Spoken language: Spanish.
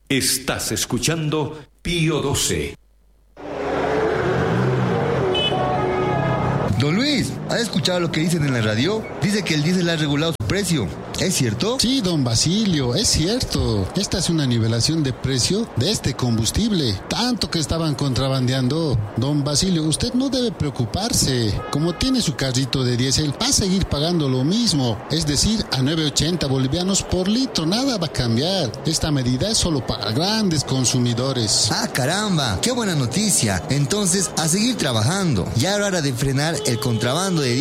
Estás escuchando Pío XII. Don Luis, ¿ha escuchado lo que dicen en la radio? Dice que el diésel ha regulado su precio. ¿Es cierto? Sí, don Basilio, es cierto. Esta es una nivelación de precio de este combustible. Tanto que estaban contrabandeando. Don Basilio, usted no debe preocuparse. Como tiene su carrito de diésel, va a seguir pagando lo mismo. Es decir, a 9.80 bolivianos por litro. Nada va a cambiar. Esta medida es solo para grandes consumidores. ¡Ah, caramba! ¡Qué buena noticia! Entonces, a seguir trabajando. Ya era hora de frenar el contrabando de